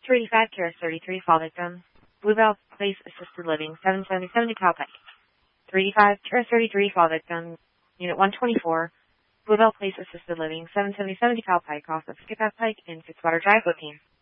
285, Terrace 33, fall victim. Bluebell Place Assisted Living, 770 DeKalb Pike. 385, Terrace 33, fall victim. Unit 124, Bluebell Place Assisted Living, 777 DeKalb Pike, off of Skippack Pike and Fitzwater Drive, booking.